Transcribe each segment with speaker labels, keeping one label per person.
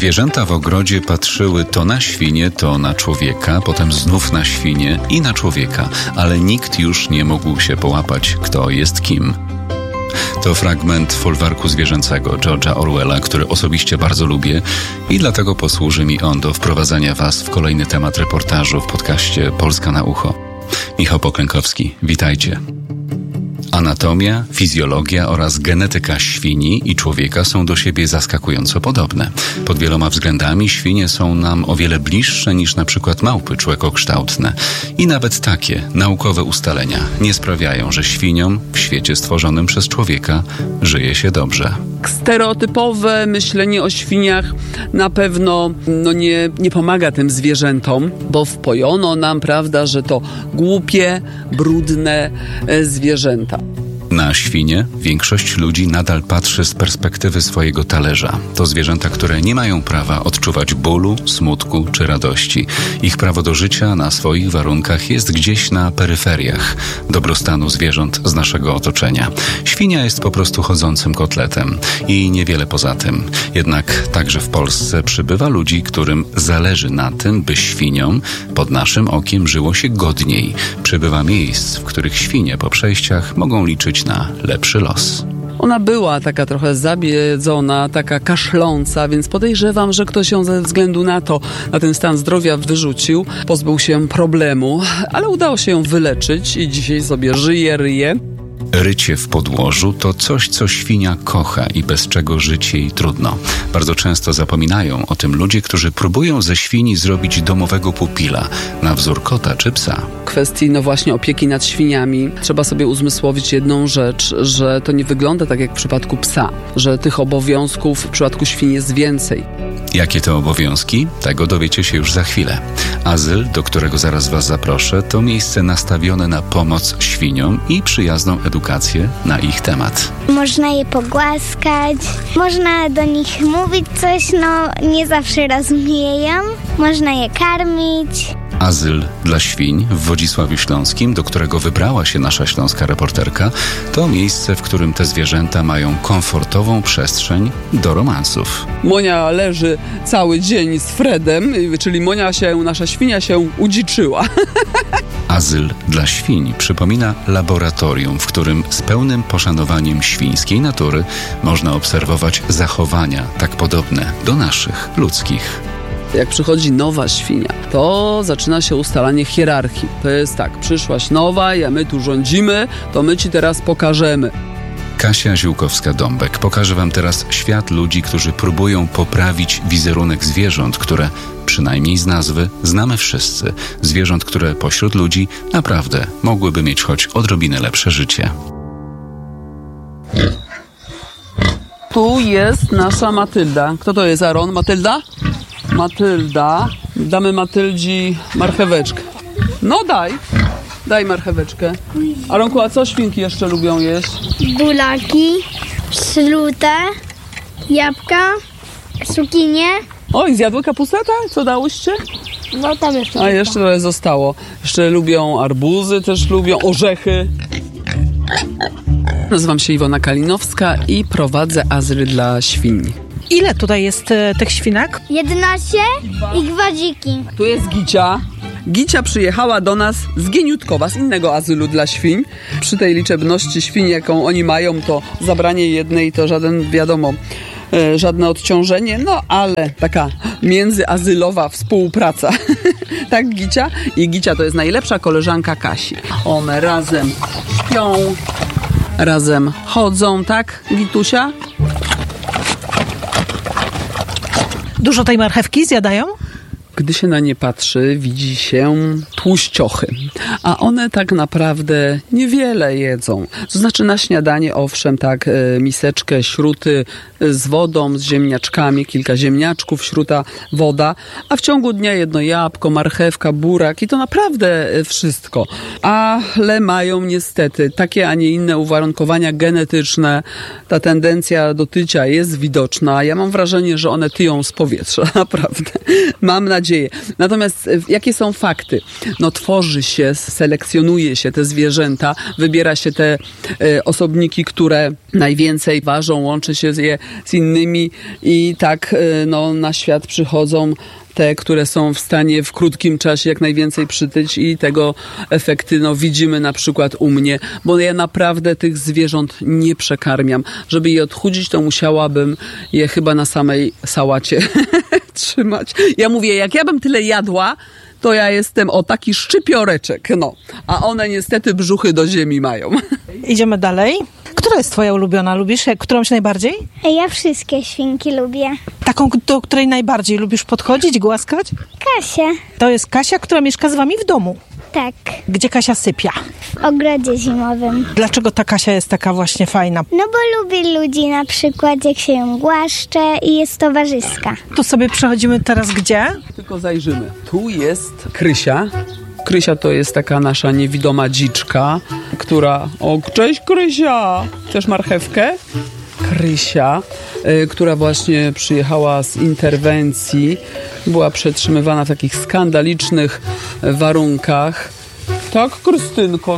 Speaker 1: Zwierzęta w ogrodzie patrzyły to na świnie, to na człowieka, potem znów na świnie i na człowieka, ale nikt już nie mógł się połapać, kto jest kim. To fragment folwarku zwierzęcego George'a Orwella, który osobiście bardzo lubię i dlatego posłuży mi on do wprowadzania Was w kolejny temat reportażu w podcaście Polska na ucho. Michał Poklękowski, witajcie. Anatomia, fizjologia oraz genetyka świni i człowieka są do siebie zaskakująco podobne. Pod wieloma względami świnie są nam o wiele bliższe niż na przykład małpy człowiekokształtne. I nawet takie naukowe ustalenia nie sprawiają, że świniom w świecie stworzonym przez człowieka żyje się dobrze.
Speaker 2: Stereotypowe myślenie o świniach na pewno nie pomaga tym zwierzętom, bo wpojono nam, prawda, że to głupie, brudne zwierzęta.
Speaker 1: Na świnie większość ludzi nadal patrzy z perspektywy swojego talerza. To zwierzęta, które nie mają prawa odczuwać bólu, smutku czy radości. Ich prawo do życia na swoich warunkach jest gdzieś na peryferiach dobrostanu zwierząt z naszego otoczenia. Świnia jest po prostu chodzącym kotletem i niewiele poza tym. Jednak także w Polsce przybywa ludzi, którym zależy na tym, by świniom pod naszym okiem żyło się godniej. Przybywa miejsc, w których świnie po przejściach mogą liczyć na lepszy los.
Speaker 2: Ona była taka trochę zabiedzona, taka kaszląca, więc podejrzewam, że ktoś ją ze względu na ten stan zdrowia wyrzucił, pozbył się problemu, ale udało się ją wyleczyć i dzisiaj sobie żyje, ryje.
Speaker 1: Rycie w podłożu to coś, co świnia kocha i bez czego żyć jej trudno. Bardzo często zapominają o tym ludzie, którzy próbują ze świni zrobić domowego pupila na wzór kota czy psa.
Speaker 2: W kwestii właśnie opieki nad świniami trzeba sobie uzmysłowić jedną rzecz, że to nie wygląda tak jak w przypadku psa, że tych obowiązków w przypadku świni jest więcej.
Speaker 1: Jakie to obowiązki? Tego dowiecie się już za chwilę. Azyl, do którego zaraz Was zaproszę, to miejsce nastawione na pomoc świniom i przyjazną edukację na ich temat.
Speaker 3: Można je pogłaskać, można do nich mówić coś, nie zawsze rozumieją. Można je karmić.
Speaker 1: Azyl dla świń w Wodzisławiu Śląskim, do którego wybrała się nasza śląska reporterka, to miejsce, w którym te zwierzęta mają komfortową przestrzeń do romansów.
Speaker 2: Monia leży cały dzień z Fredem, czyli nasza świnia się udziczyła.
Speaker 1: Azyl dla świń przypomina laboratorium, w którym z pełnym poszanowaniem świńskiej natury można obserwować zachowania tak podobne do naszych, ludzkich.
Speaker 2: Jak przychodzi nowa świnia, to zaczyna się ustalanie hierarchii. To jest tak, przyszłaś nowa, my tu rządzimy, to my ci teraz pokażemy.
Speaker 1: Kasia Ziółkowska-Dąbek pokaże Wam teraz świat ludzi, którzy próbują poprawić wizerunek zwierząt, które, przynajmniej z nazwy, znamy wszyscy. Zwierząt, które pośród ludzi naprawdę mogłyby mieć choć odrobinę lepsze życie.
Speaker 2: Tu jest nasza Matylda. Kto to jest, Aaron? Matylda? Matylda. Damy Matyldzi marcheweczkę. No daj marcheweczkę. Aronku, a co świnki jeszcze lubią jeść?
Speaker 3: Bulaki, śrutę, jabłka, cukinie.
Speaker 2: Oj, zjadły kapustę, tak? Co dałyście?
Speaker 3: No tam jeszcze.
Speaker 2: A jeszcze trochę zostało. Jeszcze lubią arbuzy, też lubią orzechy. Nazywam się Iwona Kalinowska i prowadzę azyl dla świń.
Speaker 4: Ile tutaj jest tych świnek?
Speaker 3: 11 i gwadziki.
Speaker 2: Tu jest Gicia. Gicia przyjechała do nas z Gieniutkowa, z innego azylu dla świń. Przy tej liczebności świń, jaką oni mają, to zabranie jednej to żadne odciążenie, ale taka międzyazylowa współpraca. Tak, Gicia? I Gicia to jest najlepsza koleżanka Kasi. One razem śpią, razem chodzą, tak, Gitusia?
Speaker 4: Dużo tej marchewki zjadają?
Speaker 2: Gdy się na nie patrzy, widzi się tłuściochy, a one tak naprawdę niewiele jedzą. To znaczy na śniadanie, owszem, tak, miseczkę śruty z wodą, z ziemniaczkami, kilka ziemniaczków, śruta, woda, a w ciągu dnia jedno jabłko, marchewka, burak i to naprawdę wszystko. Ale mają niestety takie, a nie inne uwarunkowania genetyczne. Ta tendencja do tycia jest widoczna. Ja mam wrażenie, że one tyją z powietrza, naprawdę. Mam nadzieję, nadzieję. Natomiast jakie są fakty? No tworzy się, selekcjonuje się te zwierzęta, wybiera się te osobniki, które najwięcej ważą, łączy się je z innymi i tak na świat przychodzą te, które są w stanie w krótkim czasie jak najwięcej przytyć i tego efekty widzimy na przykład u mnie, bo ja naprawdę tych zwierząt nie przekarmiam. Żeby je odchudzić, to musiałabym je chyba na samej sałacie trzymać. Ja mówię, jak ja bym tyle jadła, to ja jestem taki szczypioreczek, a one niestety brzuchy do ziemi mają.
Speaker 4: Idziemy dalej. Która jest twoja ulubiona? Lubisz którąś najbardziej?
Speaker 3: Ja wszystkie świnki lubię.
Speaker 4: Taką, do której najbardziej lubisz podchodzić, głaskać?
Speaker 3: Kasię.
Speaker 4: To jest Kasia, która mieszka z wami w domu.
Speaker 3: Tak,
Speaker 4: Gdzie Kasia sypia?
Speaker 3: w ogrodzie zimowym.
Speaker 4: Dlaczego ta Kasia jest taka właśnie fajna?
Speaker 3: No bo lubię ludzi, na przykład jak się ją głaszcze i jest towarzyska.
Speaker 4: Tu sobie przechodzimy teraz gdzie?
Speaker 2: Tylko zajrzymy. Tu jest Krysia. Krysia to jest taka nasza niewidoma dziczka, która... O, cześć Krysia! Chcesz marchewkę? Krysia, która właśnie przyjechała z interwencji, była przetrzymywana w takich skandalicznych warunkach. Tak, Krystynko,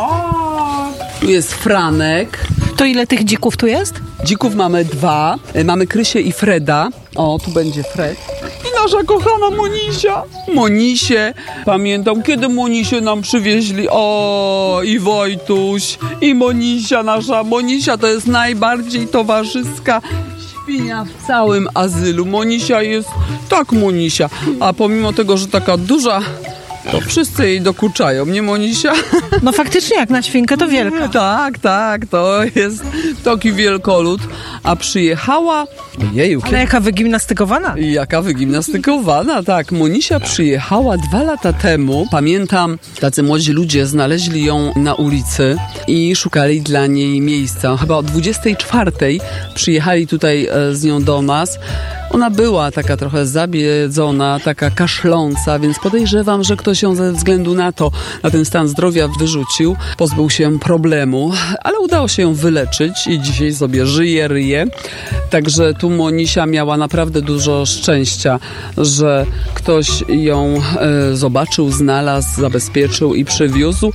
Speaker 2: tak. Tu jest Franek.
Speaker 4: To ile tych dzików tu jest?
Speaker 2: Dzików mamy 2. Mamy Krysię i Freda. O, tu będzie Fred. I nasza kochana Monisia. Monisię. Pamiętam, kiedy Monisię nam przywieźli. O, i Wojtuś, i Monisia nasza. Monisia to jest najbardziej towarzyska świnia w całym azylu. Monisia jest tak Monisia. A pomimo tego, że taka duża, to wszyscy jej dokuczają, nie Monisia?
Speaker 4: No faktycznie, jak na świnkę to wielka.
Speaker 2: Tak, to jest taki wielkolud. A przyjechała... Ojeju,
Speaker 4: Ale jaka wygimnastykowana.
Speaker 2: Jaka wygimnastykowana, tak. Monisia przyjechała 2 lata temu. Pamiętam, tacy młodzi ludzie znaleźli ją na ulicy i szukali dla niej miejsca. Chyba o 24:00 przyjechali tutaj z nią do nas. Ona była taka trochę zabiedzona, taka kaszląca, więc podejrzewam, że ktoś ją ze względu na ten stan zdrowia wyrzucił. Pozbył się problemu, ale udało się ją wyleczyć i dzisiaj sobie żyje, ryje. Także tu Monisia miała naprawdę dużo szczęścia, że ktoś ją zobaczył, znalazł, zabezpieczył i przywiózł.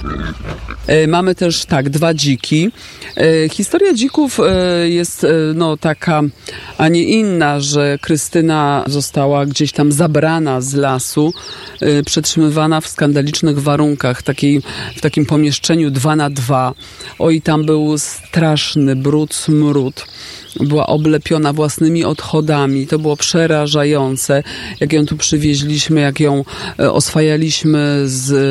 Speaker 2: Mamy też 2 dziki. Historia dzików jest taka, a nie inna, że Krystyna została gdzieś tam zabrana z lasu, przetrzymywana w skandalicznych warunkach, w takim pomieszczeniu 2x2. Oj, tam był straszny brud, smród. Była oblepiona własnymi odchodami. To było przerażające. Jak ją tu przywieźliśmy, jak ją oswajaliśmy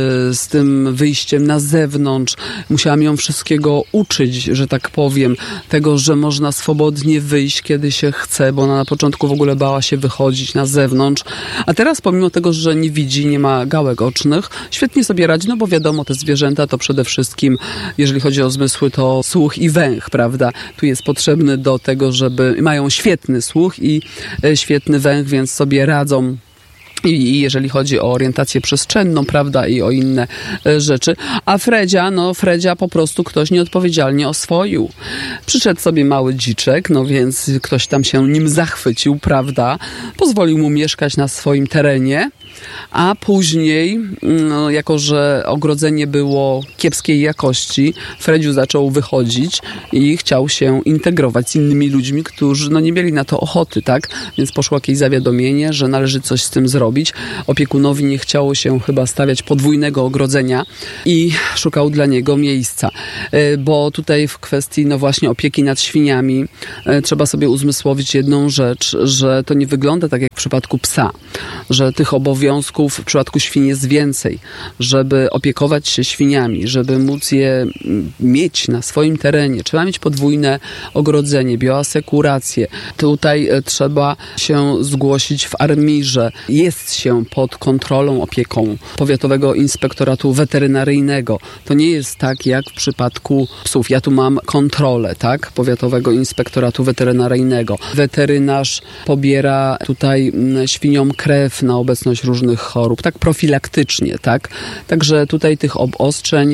Speaker 2: z tym wyjściem na zewnątrz. Musiałam ją wszystkiego uczyć, że tak powiem. Tego, że można swobodnie wyjść, kiedy się chce, bo ona na początku w ogóle bała się wychodzić na zewnątrz. A teraz, pomimo tego, że nie widzi, nie ma gałek ocznych, świetnie sobie radzi, bo wiadomo, te zwierzęta to przede wszystkim, jeżeli chodzi o zmysły, to słuch i węch, prawda? Tu jest potrzebny do tego, żeby mają świetny słuch i świetny węch, więc sobie radzą. I jeżeli chodzi o orientację przestrzenną, prawda, i o inne rzeczy. A Fredzia po prostu ktoś nieodpowiedzialnie oswoił. Przyszedł sobie mały dziczek, więc ktoś tam się nim zachwycił, prawda. Pozwolił mu mieszkać na swoim terenie. A później, jako że ogrodzenie było kiepskiej jakości, Fredziu zaczął wychodzić i chciał się integrować z innymi ludźmi, którzy nie mieli na to ochoty, tak? Więc poszło jakieś zawiadomienie, że należy coś z tym zrobić. Opiekunowi nie chciało się chyba stawiać podwójnego ogrodzenia i szukał dla niego miejsca. Bo tutaj w kwestii, właśnie opieki nad świniami trzeba sobie uzmysłowić jedną rzecz, że to nie wygląda tak jak w przypadku psa, że tych obowiązków w przypadku świń jest więcej, żeby opiekować się świniami, żeby móc je mieć na swoim terenie. Trzeba mieć podwójne ogrodzenie, bioasekurację. Tutaj trzeba się zgłosić w ARMiR-ze. Jest się pod kontrolą, opieką Powiatowego Inspektoratu Weterynaryjnego. To nie jest tak jak w przypadku psów. Ja tu mam kontrolę, tak? Powiatowego Inspektoratu Weterynaryjnego. Weterynarz pobiera tutaj świniom krew na obecność różnych różnych chorób, tak profilaktycznie, tak? Także tutaj tych obostrzeń,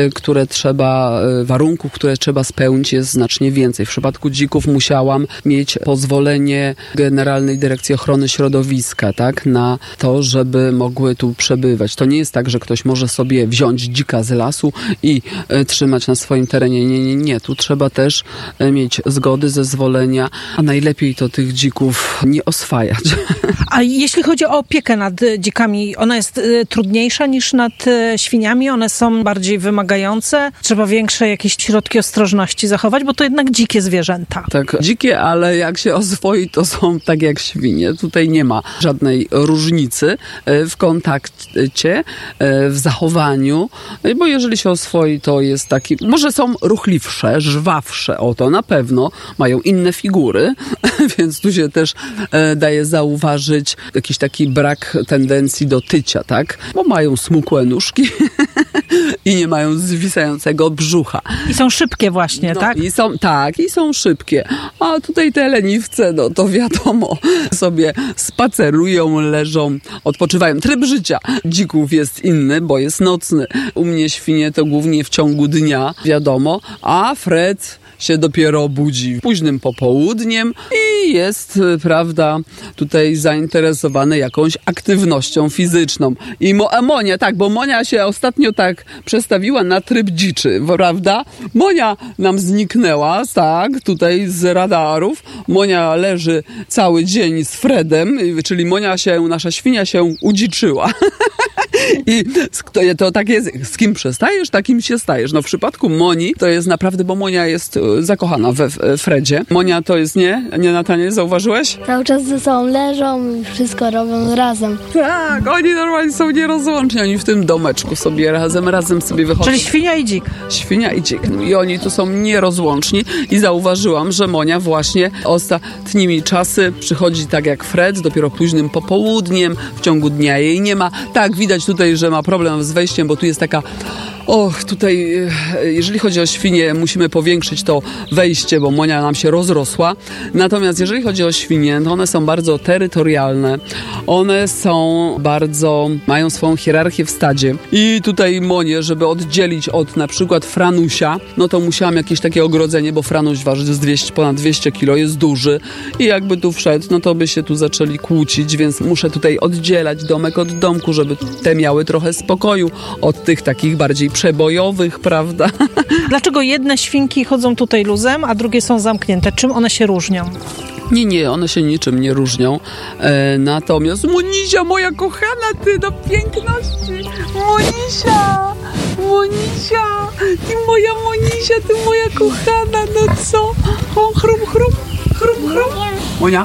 Speaker 2: warunków, które trzeba spełnić, jest znacznie więcej. W przypadku dzików musiałam mieć pozwolenie Generalnej Dyrekcji Ochrony Środowiska, tak? Na to, żeby mogły tu przebywać. To nie jest tak, że ktoś może sobie wziąć dzika z lasu i trzymać na swoim terenie. Nie. Tu trzeba też mieć zgody, zezwolenia, a najlepiej to tych dzików nie oswajać.
Speaker 4: A jeśli chodzi o opiekę nad dzikami, ona jest trudniejsza niż nad świniami? One są bardziej wymagające? Trzeba większe jakieś środki ostrożności zachować, bo to jednak dzikie zwierzęta.
Speaker 2: Tak, dzikie, ale jak się oswoi, to są tak jak świnie. Tutaj nie ma żadnej różnicy w kontakcie, w zachowaniu, bo jeżeli się oswoi, to jest taki, może są ruchliwsze, żwawsze, to na pewno, mają inne figury, więc tu się też daje zauważyć jakiś taki brak tendencji do tycia, tak? Bo mają smukłe nóżki i nie mają zwisającego brzucha.
Speaker 4: I są szybkie właśnie, tak?
Speaker 2: I są szybkie. A tutaj te leniwce, to wiadomo, sobie spacerują, leżą, odpoczywają. Tryb życia dzików jest inny, bo jest nocny. U mnie świnie to głównie w ciągu dnia, wiadomo, a Fred się dopiero budzi późnym popołudniem i jest, prawda, tutaj zainteresowany jakąś aktywnością fizyczną. I Monia, tak, bo Monia się ostatnio tak przestawiła na tryb dziczy, prawda? Monia nam zniknęła, tak, tutaj z radarów. Monia leży cały dzień z Fredem, czyli nasza świnia się udziczyła. I to tak jest, z kim przestajesz, takim się stajesz. No w przypadku Moni to jest naprawdę, bo Monia jest zakochana we Fredzie. Monia to jest nie, Natanie, zauważyłeś?
Speaker 5: Cały czas ze sobą leżą i wszystko robią razem.
Speaker 2: Tak, oni normalnie są nierozłączni, oni w tym domeczku sobie razem sobie wychodzą.
Speaker 4: Czyli świnia i dzik.
Speaker 2: Świnia i dzik. I oni tu są nierozłączni i zauważyłam, że Monia właśnie ostatnimi czasy przychodzi tak jak Fred, dopiero późnym popołudniem, w ciągu dnia jej nie ma. Tak, widać tutaj, że ma problem z wejściem, bo tu jest taka tutaj, jeżeli chodzi o świnie, musimy powiększyć to wejście, bo Monia nam się rozrosła. Natomiast jeżeli chodzi o świnie, to one są bardzo terytorialne. One mają swoją hierarchię w stadzie. I tutaj Monię, żeby oddzielić od na przykład Franusia, to musiałam jakieś takie ogrodzenie, bo Franuś waży ponad 200 kg, jest duży. I jakby tu wszedł, to by się tu zaczęli kłócić, więc muszę tutaj oddzielać domek od domku, żeby te miały trochę spokoju od tych takich bardziej przebojowych, prawda?
Speaker 4: Dlaczego jedne świnki chodzą tutaj luzem, a drugie są zamknięte? Czym one się różnią?
Speaker 2: Nie, one się niczym nie różnią. Natomiast Monisia, moja kochana, ty do piękności. Monisia, ty moja Monisia, ty moja kochana, co? Chrum. Monia.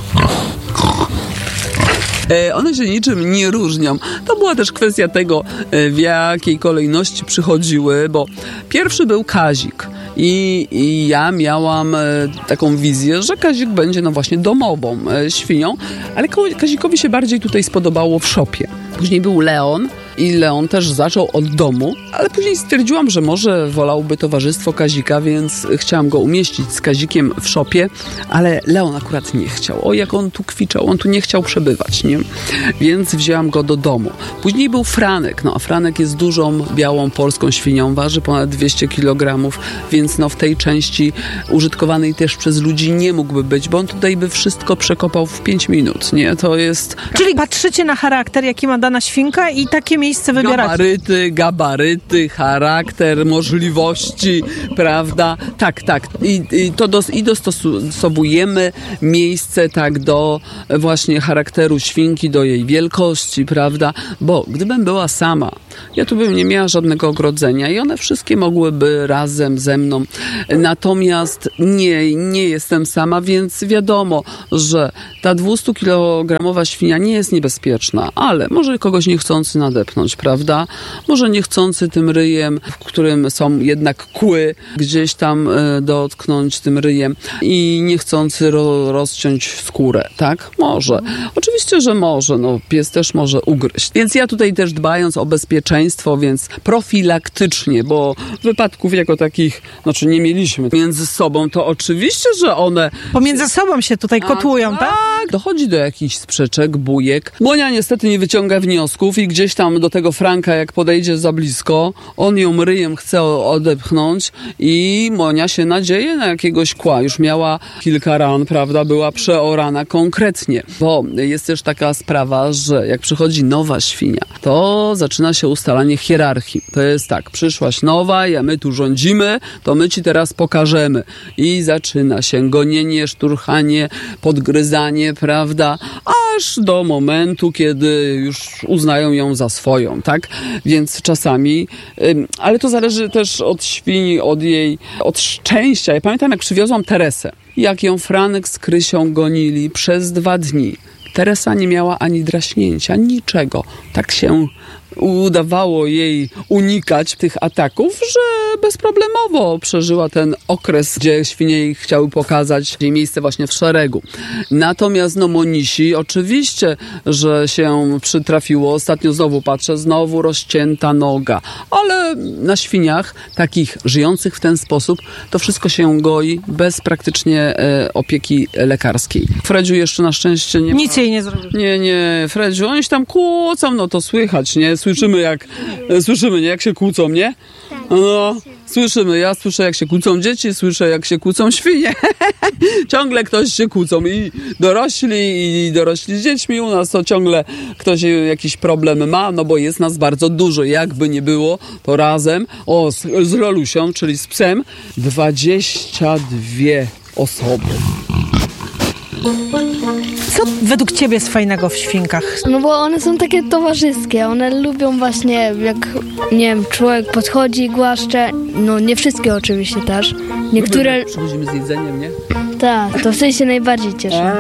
Speaker 2: One się niczym nie różnią. To była też kwestia tego, w jakiej kolejności przychodziły, bo pierwszy był Kazik. I ja miałam taką wizję, że Kazik będzie właśnie domową świnią, ale Kazikowi się bardziej tutaj spodobało w szopie. Później był Leon i Leon też zaczął od domu, ale później stwierdziłam, że może wolałby towarzystwo Kazika, więc chciałam go umieścić z Kazikiem w szopie, ale Leon akurat nie chciał. Jak on tu kwiczał, on tu nie chciał przebywać, nie? Więc wzięłam go do domu. Później był Franek, a Franek jest dużą, białą, polską świnią, waży ponad 200 kg, więc w tej części użytkowanej też przez ludzi nie mógłby być, bo on tutaj by wszystko przekopał w 5 minut, nie? To jest...
Speaker 4: Czyli patrzycie na charakter, jaki ma dana świnka i takie miejsce wybieracie.
Speaker 2: Gabaryty, charakter, możliwości, prawda? Tak. I dostosowujemy miejsce tak do właśnie charakteru świnki, do jej wielkości, prawda? Bo gdybym była sama, ja tu bym nie miała żadnego ogrodzenia i one wszystkie mogłyby razem ze mną. Natomiast nie jestem sama, więc wiadomo, że ta 200-kilogramowa świnia nie jest niebezpieczna, ale może kogoś niechcący nadepnąć, prawda? Może niechcący tym ryjem, w którym są jednak kły, gdzieś tam dotknąć tym ryjem i niechcący rozciąć skórę, tak? Może. Oczywiście, że może. Pies też może ugryźć. Więc ja tutaj też dbając o bezpieczeństwo, więc profilaktycznie, bo wypadków jako takich, nie mieliśmy między sobą, to oczywiście, że one...
Speaker 4: Pomiędzy sobą się tutaj kotłują, tak?
Speaker 2: dochodzi do jakichś sprzeczek, bujek. Monia niestety nie wyciąga wniosków i gdzieś tam do tego Franka, jak podejdzie za blisko, on ją ryjem chce odepchnąć i Monia się nadzieje na jakiegoś kła. Już miała kilka ran, prawda, była przeorana konkretnie. Bo jest też taka sprawa, że jak przychodzi nowa świnia, to zaczyna się ustalanie hierarchii. To jest tak, przyszłaś nowa, a my tu rządzimy, to my ci teraz pokażemy. I zaczyna się gonienie, szturchanie, podgryzanie, prawda, aż do momentu, kiedy już uznają ją za swoją, tak? Więc czasami, ale to zależy też od świni, od szczęścia. Ja pamiętam, jak przywiozłam Teresę, jak ją Franek z Krysią gonili przez 2 dni. Teresa nie miała ani draśnięcia, niczego. Tak się udawało jej unikać tych ataków, że bezproblemowo przeżyła ten okres, gdzie świnie jej chciały pokazać jej miejsce właśnie w szeregu. Natomiast Monisi oczywiście, że się przytrafiło. Ostatnio znowu patrzę, znowu rozcięta noga. Ale na świniach, takich żyjących w ten sposób, to wszystko się goi bez praktycznie opieki lekarskiej. Fredziu jeszcze na szczęście nie ma.
Speaker 4: Nic jej nie zrobił.
Speaker 2: Nie, Fredziu, oni się tam kłócą, no to słychać, nie? Słyszymy, nie? Jak się kłócą, nie? No, słyszymy. Ja słyszę, jak się kłócą dzieci, słyszę, jak się kłócą świnie. Ciągle ktoś się kłócą i dorośli z dziećmi. U nas to ciągle ktoś jakiś problem ma, no bo jest nas bardzo dużo. Jakby nie było, to razem, z Lolusią, czyli z psem, 22 osoby.
Speaker 4: Co według ciebie jest fajnego w świnkach?
Speaker 5: No bo one są takie towarzyskie, one lubią właśnie jak, nie wiem, człowiek podchodzi, głaszcze, no nie wszystkie oczywiście też. Niektóre...
Speaker 2: Przychodzimy z jedzeniem, nie?
Speaker 5: Tak, to wtedy się najbardziej cieszę.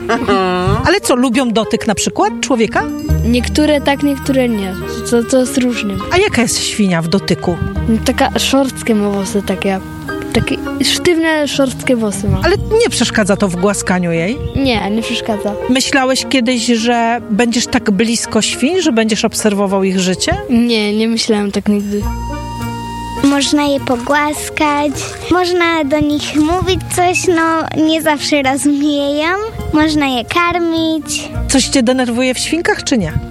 Speaker 4: Ale co, lubią dotyk na przykład człowieka?
Speaker 5: Niektóre tak, niektóre nie. To jest różnie.
Speaker 4: A jaka jest świnia w dotyku?
Speaker 5: Taka szorstkie ma włosy, takie sztywne, szorstkie włosy ma.
Speaker 4: Ale nie przeszkadza to w głaskaniu jej?
Speaker 5: Nie przeszkadza.
Speaker 4: Myślałeś kiedyś, że będziesz tak blisko świń, że będziesz obserwował ich życie?
Speaker 5: Nie myślałem tak nigdy.
Speaker 3: Można je pogłaskać, można do nich mówić coś, nie zawsze rozumieją. Można je karmić.
Speaker 4: Coś cię denerwuje w świnkach, czy nie?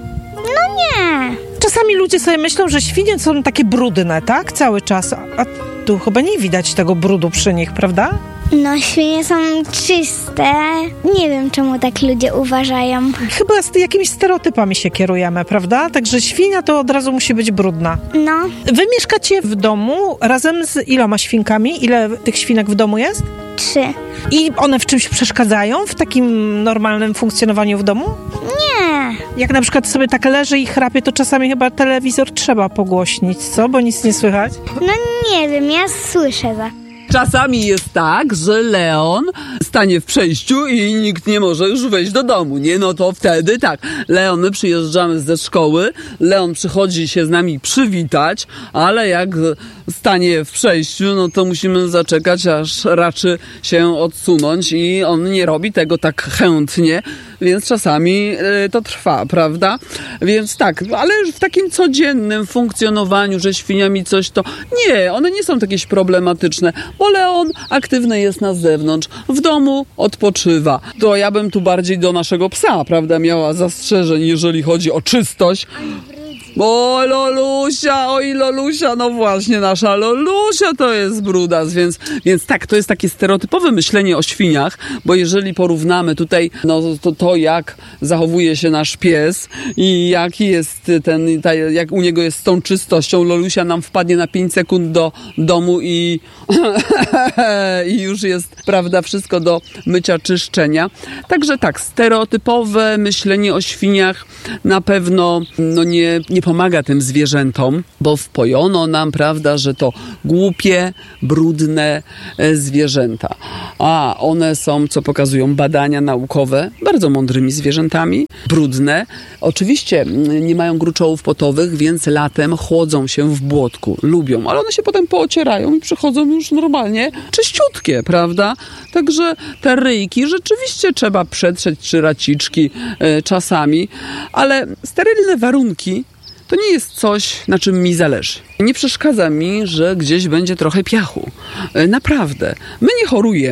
Speaker 3: Nie.
Speaker 4: Czasami ludzie sobie myślą, że świnie są takie brudne, tak? Cały czas. A tu chyba nie widać tego brudu przy nich, prawda?
Speaker 3: Świnie są czyste. Nie wiem, czemu tak ludzie uważają.
Speaker 4: Chyba z jakimiś stereotypami się kierujemy, prawda? Także świnia to od razu musi być brudna. Wy mieszkacie w domu razem z iloma świnkami? Ile tych świnek w domu jest?
Speaker 3: 3.
Speaker 4: I one w czymś przeszkadzają w takim normalnym funkcjonowaniu w domu?
Speaker 3: Nie.
Speaker 4: Jak na przykład sobie tak leży i chrapie, to czasami chyba telewizor trzeba pogłośnić, co? Bo nic nie słychać?
Speaker 3: Nie wiem, ja słyszę za.
Speaker 2: Czasami jest tak, że Leon stanie w przejściu i nikt nie może już wejść do domu, nie? No to wtedy tak. Leon, my przyjeżdżamy ze szkoły, Leon przychodzi się z nami przywitać, ale jak stanie w przejściu, no to musimy zaczekać, aż raczy się odsunąć i on nie robi tego tak chętnie, więc czasami to trwa, prawda? Więc tak, ale już w takim codziennym funkcjonowaniu, że świniami coś to... Nie, one nie są jakieś problematyczne, bo Leon aktywny jest na zewnątrz, w domu odpoczywa. To ja bym tu bardziej do naszego psa, prawda, miała zastrzeżeń, jeżeli chodzi o czystość. O Lolusia, no właśnie, nasza Lolusia to jest brudas, więc tak, to jest takie stereotypowe myślenie o świniach, bo jeżeli porównamy tutaj, no to jak zachowuje się nasz pies i jaki jest jak u niego jest z tą czystością, Lolusia nam wpadnie na 5 sekund do domu i już jest, prawda, wszystko do mycia, czyszczenia. Także tak, stereotypowe myślenie o świniach na pewno nie pomaga tym zwierzętom, bo wpojono nam, prawda, że to głupie, brudne zwierzęta. A one są, co pokazują badania naukowe, bardzo mądrymi zwierzętami, brudne. Oczywiście nie mają gruczołów potowych, więc latem chłodzą się w błotku. Lubią, ale one się potem poocierają i przychodzą już normalnie czyściutkie, prawda? Także te ryjki rzeczywiście trzeba przetrzeć, czy raciczki czasami, ale sterylne warunki to nie jest coś, na czym mi zależy. Nie przeszkadza mi, że gdzieś będzie trochę piachu. Naprawdę. My nie chorujemy.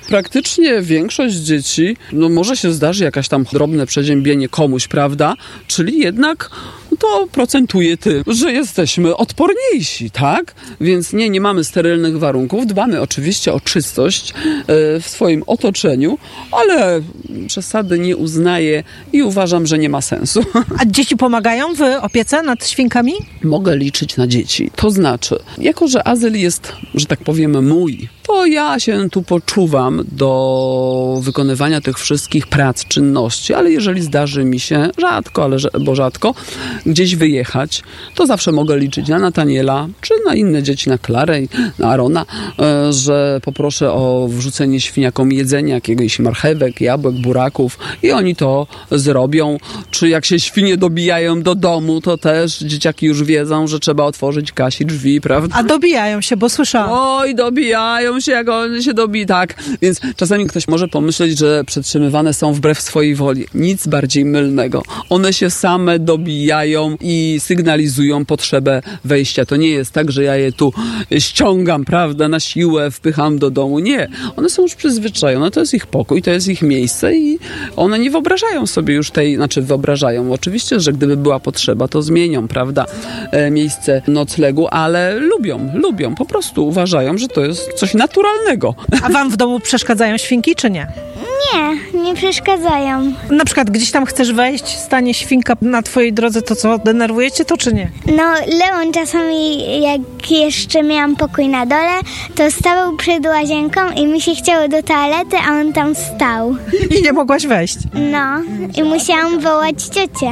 Speaker 2: praktycznie większość dzieci, może się zdarzy jakaś tam drobne przeziębienie komuś, prawda? Czyli jednak to procentuje tym, że jesteśmy odporniejsi, tak? Więc nie mamy sterylnych warunków. Dbamy oczywiście o czystość w swoim otoczeniu, ale przesady nie uznaję i uważam, że nie ma sensu.
Speaker 4: A dzieci pomagają w opiece nad świnkami?
Speaker 2: Mogę liczyć na dzieci. To znaczy, jako że azyl jest, że tak powiem, mój, to ja się tu poczuwam do wykonywania tych wszystkich prac, czynności, ale jeżeli zdarzy mi się rzadko, gdzieś wyjechać, to zawsze mogę liczyć na Nataniela, czy na inne dzieci, na Klarę, na Arona, że poproszę o wrzucenie świniakom jedzenia, jakiegoś marchewek, jabłek, buraków i oni to zrobią. Czy jak się świnie dobijają do domu, to też dzieciaki już wiedzą, że trzeba otworzyć Kasi drzwi, prawda?
Speaker 4: A dobijają się, bo słyszałam.
Speaker 2: Oj, dobijają się, jak one się tak. Więc czasami ktoś może pomyśleć, że przetrzymywane są wbrew swojej woli. Nic bardziej mylnego. One się same dobijają i sygnalizują potrzebę wejścia. To nie jest tak, że ja je tu ściągam, prawda, na siłę, wpycham do domu. Nie. One są już przyzwyczajone. To jest ich pokój, to jest ich miejsce i one nie wyobrażają sobie już wyobrażają. Oczywiście, że gdyby była potrzeba, to zmienią, prawda, miejsce noclegu, ale lubią. Po prostu uważają, że to jest coś naturalnego.
Speaker 4: A wam w domu przeszkadzają świnki, czy nie?
Speaker 3: Nie przeszkadzają.
Speaker 4: Na przykład gdzieś tam chcesz wejść, stanie świnka na twojej drodze, to co, denerwujecie to, czy nie?
Speaker 3: No, Leon czasami, jak jeszcze miałam pokój na dole, to stawał przed łazienką i mi się chciało do toalety, a on tam stał.
Speaker 4: I nie mogłaś wejść.
Speaker 3: No, i musiałam wołać ciocię.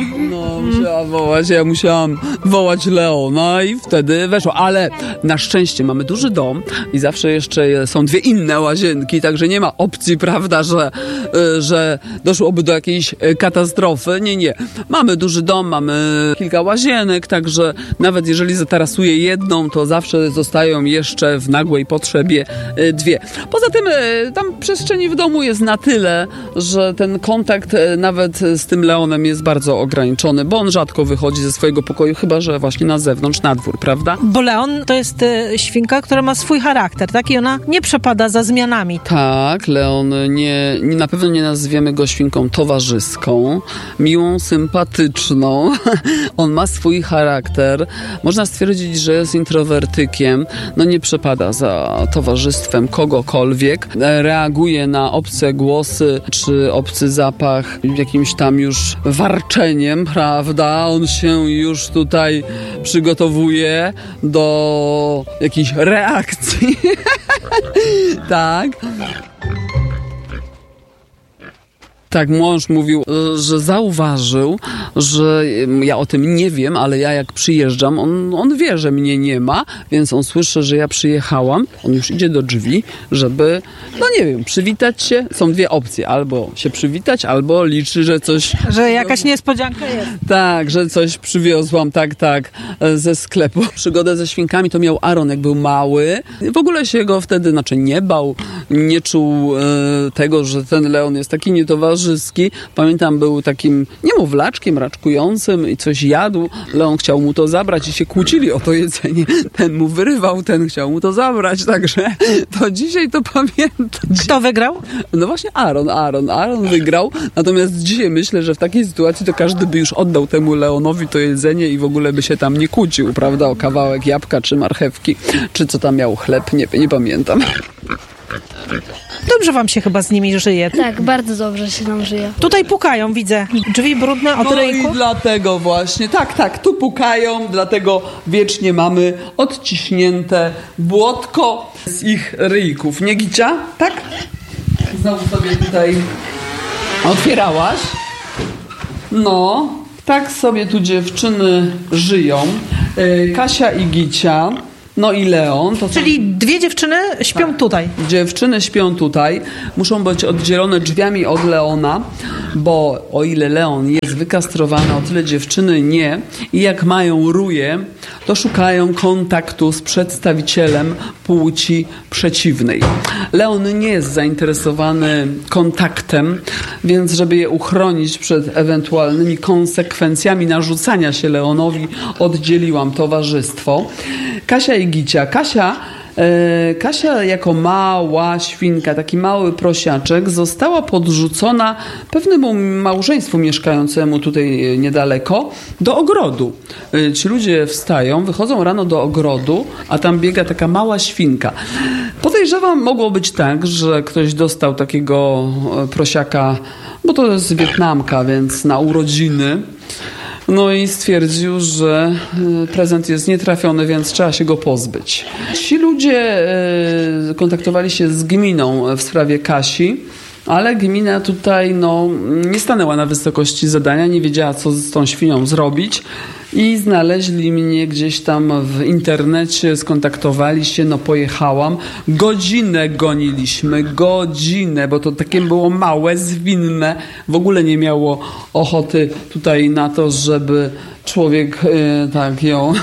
Speaker 2: Ja musiałam wołać Leona i wtedy weszło. Ale na szczęście mamy duży dom i zawsze jeszcze są dwie inne łazienki, także nie ma opcji, prawda, że doszłoby do jakiejś katastrofy. Nie. Mamy duży dom, mamy kilka łazienek, także nawet jeżeli zatarasuję jedną, to zawsze zostają jeszcze w nagłej potrzebie dwie. Poza tym tam przestrzeni w domu jest na tyle, że ten kontakt nawet z tym Leonem jest bardzo ograniczony, bo on rzadko wychodzi ze swojego pokoju, chyba że właśnie na zewnątrz, na dwór, prawda?
Speaker 4: Bo Leon to jest świnka, która ma swój charakter, tak? I ona nie przepada za zmianami.
Speaker 2: Tak, Leon na pewno nie nazwiemy go świnką towarzyską, miłą, sympatyczną. On ma swój charakter. Można stwierdzić, że jest introwertykiem. Nie przepada za towarzystwem kogokolwiek. Reaguje na obce głosy czy obcy zapach jakimś tam już warczeniem, prawda? On się już tutaj przygotowuje do jakichś reakcji. Tak. Tak, mąż mówił, że zauważył, że ja o tym nie wiem, ale ja jak przyjeżdżam, on wie, że mnie nie ma, więc on słyszy, że ja przyjechałam. On już idzie do drzwi, żeby, przywitać się. Są dwie opcje, albo się przywitać, albo liczy, że coś...
Speaker 4: Że jakaś niespodzianka jest.
Speaker 2: Tak, że coś przywiozłam, tak, ze sklepu. Przygodę ze świnkami to miał Aaron, jak był mały. W ogóle się go wtedy, nie bał, nie czuł tego, że ten Leon jest taki nietowarzyski. Pamiętam, był takim niemowlaczkiem raczkującym i coś jadł. Leon chciał mu to zabrać i się kłócili o to jedzenie. Ten mu wyrywał, ten chciał mu to zabrać, także to dzisiaj to pamiętam.
Speaker 4: Kto wygrał?
Speaker 2: No właśnie Aaron wygrał, natomiast dzisiaj myślę, że w takiej sytuacji to każdy by już oddał temu Leonowi to jedzenie i w ogóle by się tam nie kłócił, prawda, o kawałek jabłka czy marchewki, czy co tam miał, chleb, nie pamiętam.
Speaker 4: Dobrze wam się chyba z nimi żyje.
Speaker 5: Tak, bardzo dobrze się nam żyje.
Speaker 4: Tutaj pukają, widzę. Drzwi brudne od ryjków.
Speaker 2: I dlatego właśnie, tak, tu pukają, dlatego wiecznie mamy odciśnięte błotko z ich ryjków. Nie, Gicia? Tak? Znowu sobie tutaj otwierałaś. Tak sobie tu dziewczyny żyją. Kasia i Gicia. I Leon.
Speaker 4: Czyli dwie dziewczyny śpią tutaj.
Speaker 2: Dziewczyny śpią tutaj. Muszą być oddzielone drzwiami od Leona, bo o ile Leon jest wykastrowany, o tyle dziewczyny nie. I jak mają ruje, to szukają kontaktu z przedstawicielem płci przeciwnej. Leon nie jest zainteresowany kontaktem, więc żeby je uchronić przed ewentualnymi konsekwencjami narzucania się Leonowi, oddzieliłam towarzystwo. Kasia i Gicia. Kasia Kasia jako mała świnka, taki mały prosiaczek, została podrzucona pewnemu małżeństwu mieszkającemu tutaj niedaleko do ogrodu. Ci ludzie wstają, wychodzą rano do ogrodu, a tam biega taka mała świnka. Podejrzewam, mogło być tak, że ktoś dostał takiego prosiaka, bo to jest Wietnamka, więc na urodziny. No i stwierdził, że prezent jest nietrafiony, więc trzeba się go pozbyć. Ci ludzie kontaktowali się z gminą w sprawie Kasi, ale gmina tutaj nie stanęła na wysokości zadania, nie wiedziała, co z tą świnią zrobić. I znaleźli mnie gdzieś tam w internecie, skontaktowali się, pojechałam. Godzinę goniliśmy, bo to takie było małe, zwinne. W ogóle nie miało ochoty tutaj na to, żeby człowiek tak ją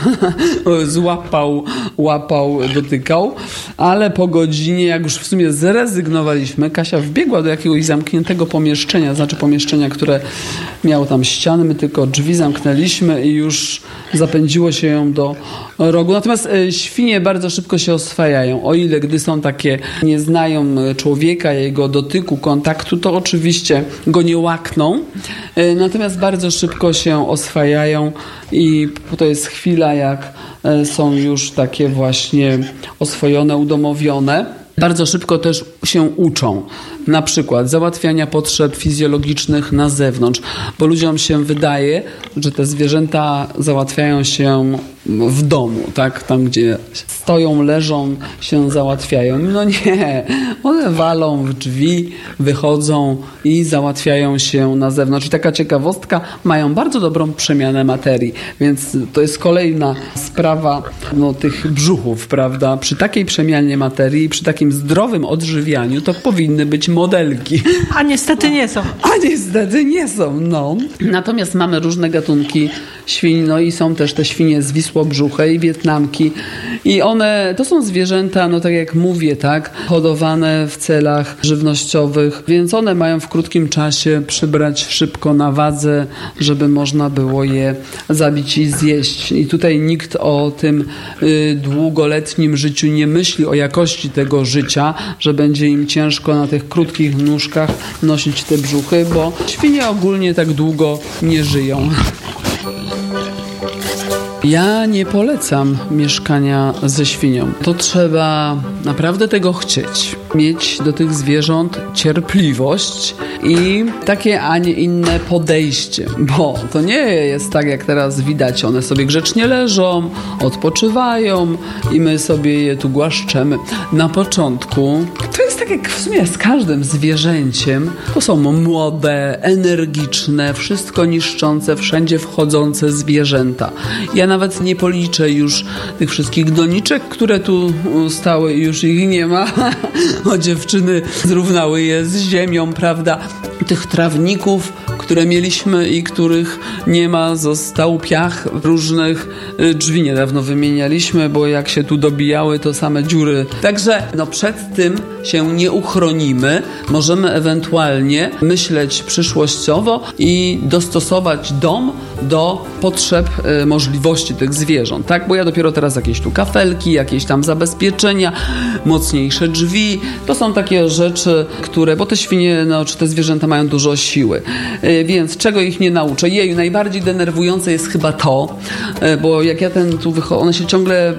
Speaker 2: łapał, dotykał. Ale po godzinie, jak już w sumie zrezygnowaliśmy, Kasia wbiegła do jakiegoś zamkniętego pomieszczenia, znaczy pomieszczenia, które miało tam ściany, my tylko drzwi zamknęliśmy i już zapędziło się ją do rogu. Natomiast świnie bardzo szybko się oswajają. O ile gdy są takie, nie znają człowieka, jego dotyku, kontaktu, to oczywiście go nie łakną. Natomiast bardzo szybko się oswajają i to jest chwila, jak są już takie właśnie oswojone, udomowione. Bardzo szybko też się uczą. Na przykład załatwiania potrzeb fizjologicznych na zewnątrz, bo ludziom się wydaje, że te zwierzęta załatwiają się w domu, tak? Tam, gdzie stoją, leżą, się załatwiają. No nie, one walą w drzwi, wychodzą i załatwiają się na zewnątrz. I taka ciekawostka, mają bardzo dobrą przemianę materii, więc to jest kolejna sprawa tych brzuchów, prawda? Przy takiej przemianie materii, przy takim zdrowym odżywianiu, to powinny być modelki.
Speaker 4: A niestety nie są.
Speaker 2: Natomiast mamy różne gatunki świń, i są też te świnie zwisłobrzuche i wietnamki. I one, to są zwierzęta, tak jak mówię, tak, hodowane w celach żywnościowych, więc one mają w krótkim czasie przybrać szybko na wadze, żeby można było je zabić i zjeść. I tutaj nikt o tym długoletnim życiu nie myśli, o jakości tego życia, że będzie im ciężko na tych krótkich nóżkach nosić te brzuchy, bo świnie ogólnie tak długo nie żyją. Ja nie polecam mieszkania ze świnią. To trzeba naprawdę tego chcieć. Mieć do tych zwierząt cierpliwość i takie, a nie inne podejście. Bo to nie jest tak, jak teraz widać. One sobie grzecznie leżą, odpoczywają i my sobie je tu głaszczemy. Na początku to jest tak jak w sumie z każdym zwierzęciem. To są młode, energiczne, wszystko niszczące, wszędzie wchodzące zwierzęta. Ja nawet nie policzę już tych wszystkich doniczek, które tu stały i już ich nie ma. O, dziewczyny zrównały je z ziemią, prawda? Tych trawników, które mieliśmy i których nie ma, został piach różnych. Drzwi niedawno wymienialiśmy, bo jak się tu dobijały, to same dziury. Także przed tym się nie uchronimy. Możemy ewentualnie myśleć przyszłościowo i dostosować dom do potrzeb, możliwości tych zwierząt, tak? Bo ja dopiero teraz jakieś tu kafelki, jakieś tam zabezpieczenia, mocniejsze drzwi. To są takie rzeczy, bo te świnie, czy te zwierzęta mają dużo siły. Więc czego ich nie nauczę? Najbardziej denerwujące jest chyba to, bo jak ja one się ciągle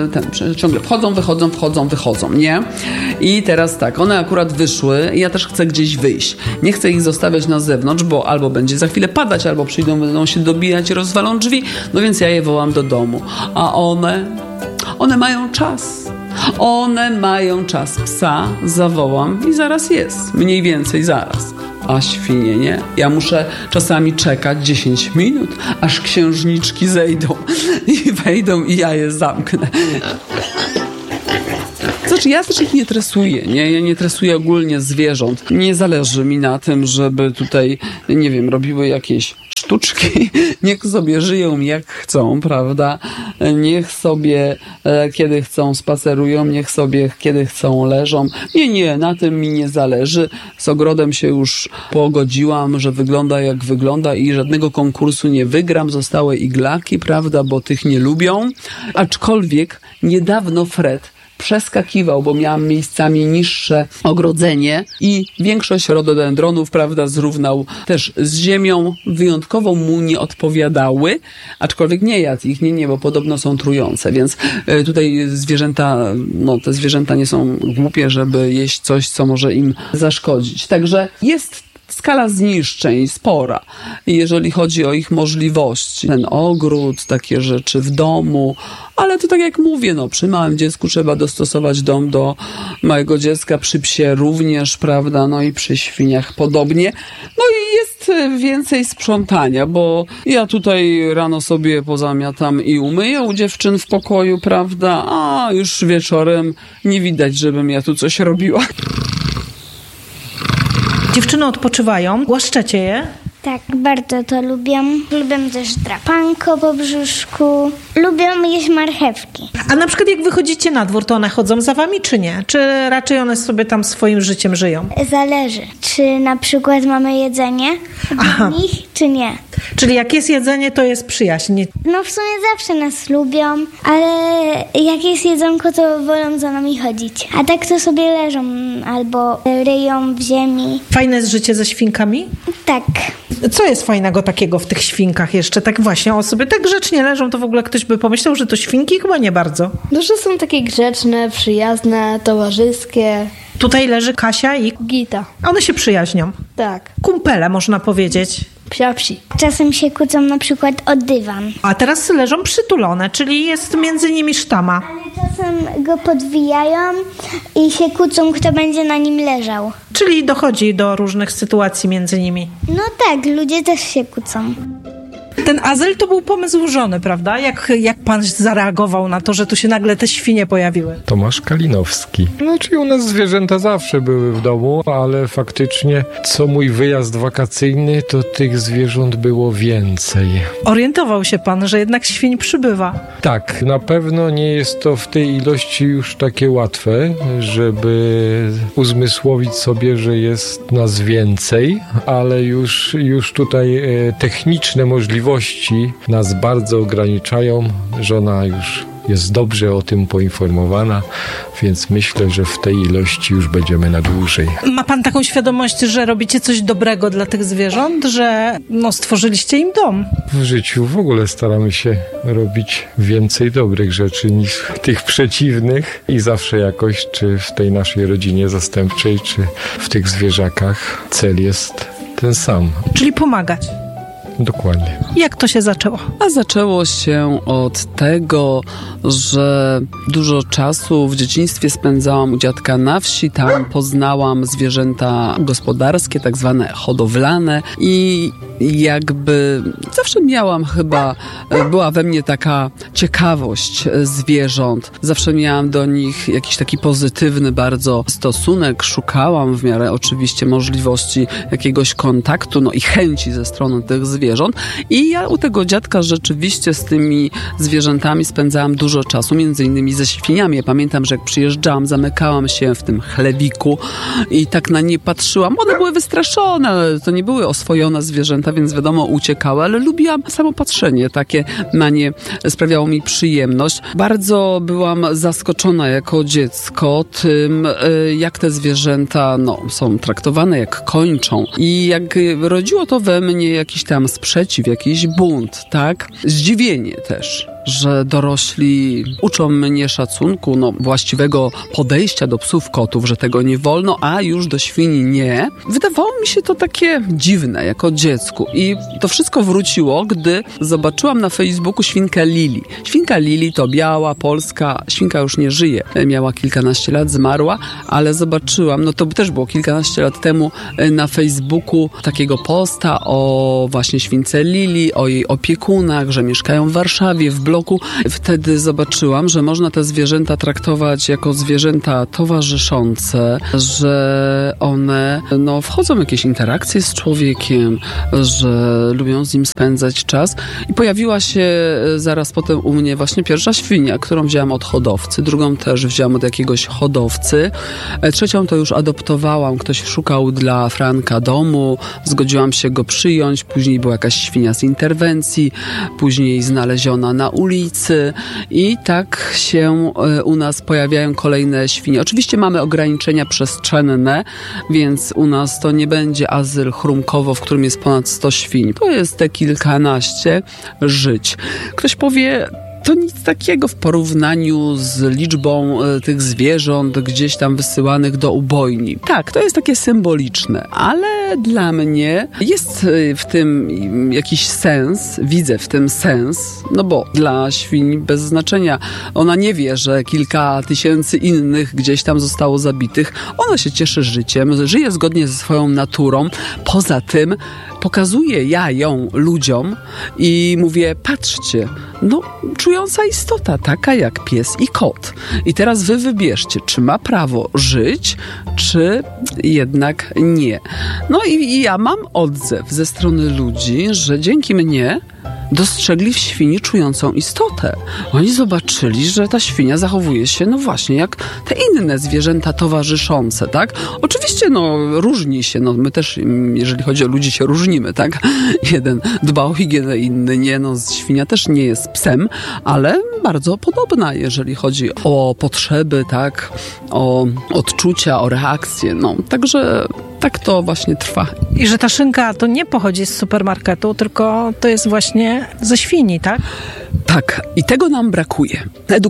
Speaker 2: wchodzą, nie? I teraz tak, one akurat wyszły i ja też chcę gdzieś wyjść. Nie chcę ich zostawiać na zewnątrz, bo albo będzie za chwilę padać, albo będą się dobijać i rozwalą drzwi, więc ja je wołam do domu. A one mają czas. Psa zawołam i zaraz jest. Mniej więcej zaraz. A świnie nie. Ja muszę czasami czekać 10 minut, aż księżniczki zejdą i wejdą i ja je zamknę. Znaczy, ja też ich nie tresuję, nie? Ja nie tresuję ogólnie zwierząt. Nie zależy mi na tym, żeby tutaj, robiły jakieś sztuczki. Niech sobie żyją jak chcą, prawda? Niech sobie kiedy chcą spacerują, niech sobie kiedy chcą leżą. Nie, na tym mi nie zależy. Z ogrodem się już pogodziłam, że wygląda jak wygląda i żadnego konkursu nie wygram. Zostały iglaki, prawda, bo tych nie lubią. Aczkolwiek niedawno Fred przeskakiwał, bo miałam miejscami niższe ogrodzenie i większość rododendronów, prawda, zrównał też z ziemią. Wyjątkowo mu nie odpowiadały, aczkolwiek nie jadł ich, nie, bo podobno są trujące, więc tutaj zwierzęta, te zwierzęta nie są głupie, żeby jeść coś, co może im zaszkodzić. Także jest skala zniszczeń spora, jeżeli chodzi o ich możliwości. Ten ogród, takie rzeczy w domu, ale to tak jak mówię, przy małym dziecku trzeba dostosować dom do małego dziecka, przy psie również, prawda, i przy świniach podobnie. I jest więcej sprzątania, bo ja tutaj rano sobie pozamiatam i umyję u dziewczyn w pokoju, prawda, a już wieczorem nie widać, żebym ja tu coś robiła.
Speaker 4: Dziewczyny odpoczywają, głaszczecie je?
Speaker 3: Tak, bardzo to lubią. Lubią też drapanko po brzuszku. Lubią jeść marchewki.
Speaker 4: A na przykład jak wychodzicie na dwór, to one chodzą za wami, czy nie? Czy raczej one sobie tam swoim życiem żyją?
Speaker 3: Zależy, czy na przykład mamy jedzenie dla nich, czy nie.
Speaker 4: Czyli jak jest jedzenie, to jest przyjaźń.
Speaker 3: W sumie zawsze nas lubią, ale jak jest jedzonko, to wolą za nami chodzić. A tak to sobie leżą albo ryją w ziemi.
Speaker 4: Fajne jest życie ze świnkami?
Speaker 3: Tak.
Speaker 4: Co jest fajnego takiego w tych świnkach jeszcze? Tak właśnie, o sobie tak grzecznie leżą, to w ogóle ktoś by pomyślał, że to świnki? Chyba nie bardzo.
Speaker 5: Że są takie grzeczne, przyjazne, towarzyskie.
Speaker 4: Tutaj leży Kasia i
Speaker 5: Gita.
Speaker 4: one się przyjaźnią.
Speaker 5: Tak.
Speaker 4: Kumpele, można powiedzieć.
Speaker 5: Psia-psi.
Speaker 3: Czasem się kłócą na przykład o dywan.
Speaker 4: A teraz leżą przytulone, czyli jest między nimi sztama.
Speaker 3: Ale czasem go podwijają i się kłócą, kto będzie na nim leżał.
Speaker 4: Czyli dochodzi do różnych sytuacji między nimi.
Speaker 3: Tak, ludzie też się kłócą.
Speaker 4: Ten azyl to był pomysł żony, prawda? Jak pan zareagował na to, że tu się nagle te świnie pojawiły?
Speaker 6: Tomasz Kalinowski. Czyli u nas zwierzęta zawsze były w domu, ale faktycznie co mój wyjazd wakacyjny, to tych zwierząt było więcej.
Speaker 4: Orientował się pan, że jednak świń przybywa.
Speaker 6: Tak, na pewno nie jest to w tej ilości już takie łatwe, żeby uzmysłowić sobie, że jest nas więcej, ale już tutaj techniczne możliwości nas bardzo ograniczają. Żona już jest dobrze o tym poinformowana, więc myślę, że w tej ilości już będziemy na dłużej.
Speaker 4: Ma pan taką świadomość, że robicie coś dobrego dla tych zwierząt, że stworzyliście im dom?
Speaker 6: W życiu w ogóle staramy się robić więcej dobrych rzeczy niż tych przeciwnych i zawsze jakoś, czy w tej naszej rodzinie zastępczej, czy w tych zwierzakach cel jest ten sam.
Speaker 4: Czyli pomagać.
Speaker 6: Dokładnie.
Speaker 4: Jak to się zaczęło?
Speaker 2: A zaczęło się od tego, że dużo czasu w dzieciństwie spędzałam u dziadka na wsi. Tam poznałam zwierzęta gospodarskie, tak zwane hodowlane i jakby zawsze miałam była we mnie taka ciekawość zwierząt. Zawsze miałam do nich jakiś taki pozytywny bardzo stosunek. Szukałam w miarę oczywiście możliwości jakiegoś kontaktu, i chęci ze strony tych zwierząt. I ja u tego dziadka rzeczywiście z tymi zwierzętami spędzałam dużo czasu, między innymi ze świniami. Ja pamiętam, że jak przyjeżdżałam, zamykałam się w tym chlewiku i tak na nie patrzyłam. One były wystraszone, ale to nie były oswojone zwierzęta, więc wiadomo, uciekały, ale lubiłam samo patrzenie takie na nie, sprawiało mi przyjemność. Bardzo byłam zaskoczona jako dziecko tym, jak te zwierzęta są traktowane, jak kończą. I jak rodziło to we mnie jakiś tam sprzeciw, jakiś bunt, tak? Zdziwienie też, że dorośli uczą mnie szacunku, właściwego podejścia do psów, kotów, że tego nie wolno, a już do świni nie. Wydawało mi się to takie dziwne jako dziecku i to wszystko wróciło, gdy zobaczyłam na Facebooku świnkę Lili. Świnka Lili to biała, polska, świnka już nie żyje. Miała kilkanaście lat, zmarła, ale zobaczyłam, to też było kilkanaście lat temu na Facebooku takiego posta o właśnie śwince Lili, o jej opiekunach, że mieszkają w Warszawie, w bloku. Wtedy zobaczyłam, że można te zwierzęta traktować jako zwierzęta towarzyszące, że one wchodzą w jakieś interakcje z człowiekiem, że lubią z nim spędzać czas. I pojawiła się zaraz potem u mnie właśnie pierwsza świnia, którą wzięłam od hodowcy, drugą też wzięłam od jakiegoś hodowcy, trzecią to już adoptowałam, ktoś szukał dla Franka domu, zgodziłam się go przyjąć, później była jakaś świnia z interwencji, później znaleziona na ulicy. ulicy i tak się u nas pojawiają kolejne świnie. Oczywiście mamy ograniczenia przestrzenne, więc u nas to nie będzie azyl Chrumkowo, w którym jest ponad 100 świń. To jest te kilkanaście żyć. Ktoś powie, to nic takiego w porównaniu z liczbą tych zwierząt gdzieś tam wysyłanych do ubojni. Tak, to jest takie symboliczne, ale dla mnie jest w tym jakiś sens, widzę w tym sens, no bo dla świń bez znaczenia. Ona nie wie, że kilka tysięcy innych gdzieś tam zostało zabitych. Ona się cieszy życiem, żyje zgodnie ze swoją naturą. Poza tym pokazuję ja ją ludziom i mówię, patrzcie, no czująca istota, taka jak pies i kot. I teraz wy wybierzcie, czy ma prawo żyć, czy jednak nie. No i ja mam odzew ze strony ludzi, że dzięki mnie dostrzegli w świni czującą istotę. Oni zobaczyli, że ta świnia zachowuje się, no właśnie, jak te inne zwierzęta towarzyszące, tak? Oczywiście, no, różni się, no, my też, jeżeli chodzi o ludzi, się różnimy, tak? Jeden dba o higienę, inny nie, no, świnia też nie jest psem, ale bardzo podobna, jeżeli chodzi o potrzeby, tak? O odczucia, o reakcje, no, także tak to właśnie trwa.
Speaker 4: I że ta szynka to nie pochodzi z supermarketu, tylko to jest właśnie ze świni, tak?
Speaker 2: Tak. I tego nam brakuje.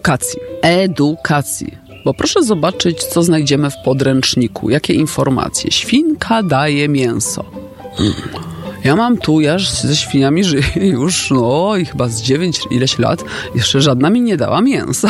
Speaker 2: Edukacji. Bo proszę zobaczyć, co znajdziemy w podręczniku. Jakie informacje. Świnka daje mięso. Ja mam tu, ja ze świniami żyję już, no i chyba z 9 ileś lat, jeszcze żadna mi nie dała mięsa.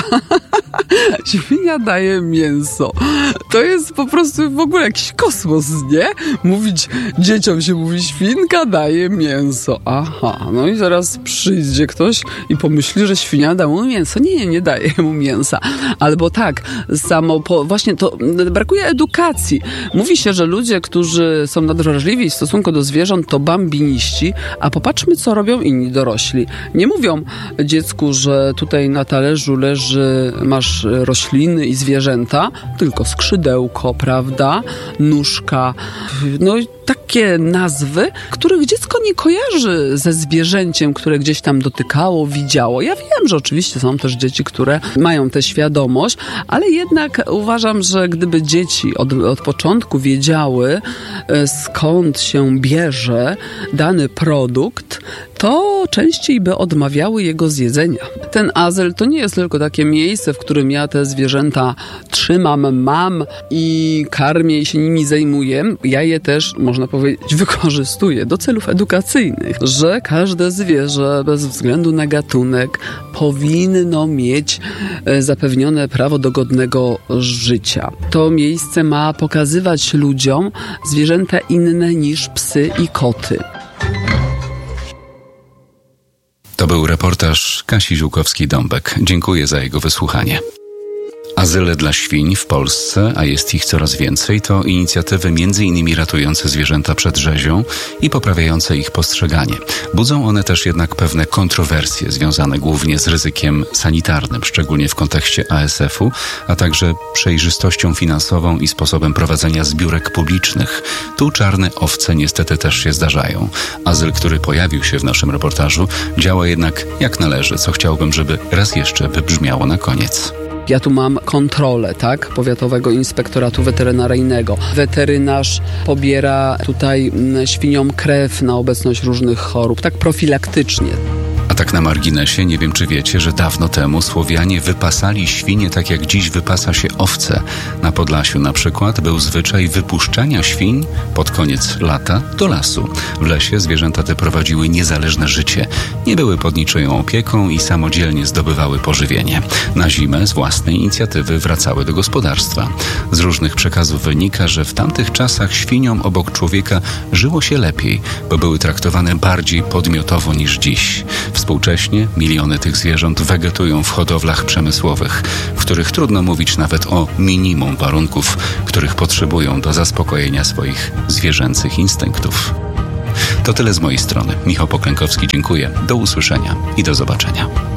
Speaker 2: Świnia daje mięso. To jest po prostu w ogóle jakiś kosmos, nie? Mówić, dzieciom się mówi, świnka daje mięso. Aha, no i zaraz przyjdzie ktoś i pomyśli, że świnia da mu mięso. Nie daje mu mięsa. Albo tak, właśnie to brakuje edukacji. Mówi się, że ludzie, którzy są nadwrażliwi w stosunku do zwierząt, to bambiniści, a popatrzmy, co robią inni dorośli. Nie mówią dziecku, że tutaj na talerzu masz rośliny i zwierzęta, tylko skrzydełko, prawda? Nóżka. No i takie nazwy, których dziecko nie kojarzy ze zwierzęciem, które gdzieś tam dotykało, widziało. Ja wiem, że oczywiście są też dzieci, które mają tę świadomość, ale jednak uważam, że gdyby dzieci od początku wiedziały, skąd się bierze dany produkt, to częściej by odmawiały jego zjedzenia. Ten azyl to nie jest tylko takie miejsce, w którym ja te zwierzęta trzymam, mam i karmię i się nimi zajmuję. Ja je też, można powiedzieć, wykorzystuję do celów edukacyjnych, że każde zwierzę bez względu na gatunek powinno mieć zapewnione prawo do godnego życia. To miejsce ma pokazywać ludziom zwierzęta inne niż psy i koty.
Speaker 1: To był reportaż Kasi Ziółkowskiej-Dąbek. Dziękuję za jego wysłuchanie. Azyle dla świń w Polsce, a jest ich coraz więcej, to inicjatywy m.in. ratujące zwierzęta przed rzezią i poprawiające ich postrzeganie. Budzą one też jednak pewne kontrowersje związane głównie z ryzykiem sanitarnym, szczególnie w kontekście ASF-u, a także przejrzystością finansową i sposobem prowadzenia zbiórek publicznych. Tu czarne owce niestety też się zdarzają. Azyl, który pojawił się w naszym reportażu, działa jednak jak należy, co chciałbym, żeby raz jeszcze wybrzmiało na koniec.
Speaker 2: Ja tu mam kontrolę, tak? Powiatowego Inspektoratu Weterynaryjnego. Weterynarz pobiera tutaj świniom krew na obecność różnych chorób, tak profilaktycznie.
Speaker 1: A tak na marginesie, nie wiem czy wiecie, że dawno temu Słowianie wypasali świnie tak jak dziś wypasa się owce. Na Podlasiu na przykład był zwyczaj wypuszczania świń pod koniec lata do lasu. W lesie zwierzęta te prowadziły niezależne życie. Nie były pod niczyją opieką i samodzielnie zdobywały pożywienie. Na zimę z własnej inicjatywy wracały do gospodarstwa. Z różnych przekazów wynika, że w tamtych czasach świniom obok człowieka żyło się lepiej, bo były traktowane bardziej podmiotowo niż dziś. Współcześnie miliony tych zwierząt wegetują w hodowlach przemysłowych, w których trudno mówić nawet o minimum warunków, których potrzebują do zaspokojenia swoich zwierzęcych instynktów. To tyle z mojej strony. Michał Poklękowski, dziękuję. Do usłyszenia i do zobaczenia.